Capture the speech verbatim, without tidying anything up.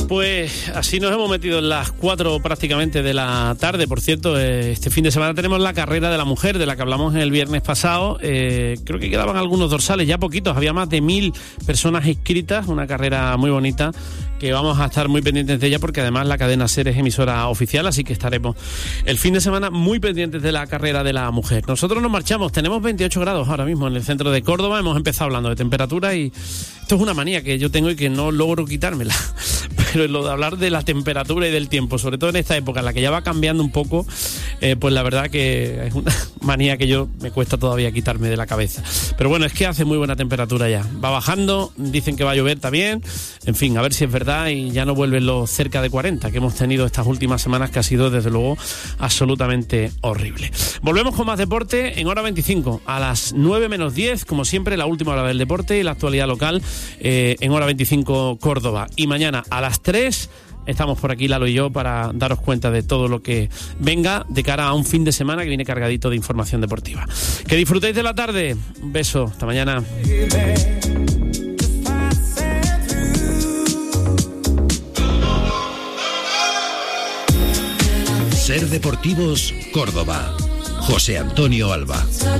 Pues así nos hemos metido en las cuatro prácticamente de la tarde. Por cierto, este fin de semana tenemos la carrera de la mujer, de la que hablamos el viernes pasado. Eh, creo que quedaban algunos dorsales, ya poquitos. Había más de mil personas inscritas, una carrera muy bonita que vamos a estar muy pendientes de ella, porque además la cadena SER es emisora oficial, así que estaremos el fin de semana muy pendientes de la carrera de la mujer. Nosotros nos marchamos, tenemos veintiocho grados ahora mismo en el centro de Córdoba. Hemos empezado hablando de temperatura y esto es una manía que yo tengo y que no logro quitármela. Pero lo de hablar de la temperatura y del tiempo, sobre todo en esta época en la que ya va cambiando un poco, eh, pues la verdad que es una manía que yo me cuesta todavía quitarme de la cabeza. Pero bueno, es que hace muy buena temperatura ya. Va bajando, dicen que va a llover también. En fin, a ver si es verdad y ya no vuelven los cerca de cuarenta que hemos tenido estas últimas semanas, que ha sido desde luego absolutamente horrible. Volvemos con más deporte en hora veinticinco, a las nueve menos diez, como siempre, la última hora del deporte y la actualidad local eh, en hora veinticinco Córdoba. Y mañana a las tres estamos por aquí, Lalo y yo, para daros cuenta de todo lo que venga de cara a un fin de semana que viene cargadito de información deportiva. Que disfrutéis de la tarde. Un beso. Hasta mañana. SER Deportivos Córdoba. José Antonio Alba.